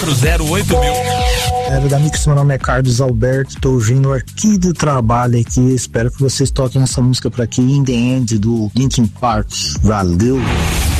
08000. Era da Mix, meu nome é Carlos Alberto, tô vindo aqui do trabalho aqui, espero que vocês toquem essa música pra aqui, In The End, do Linkin Park. Valeu!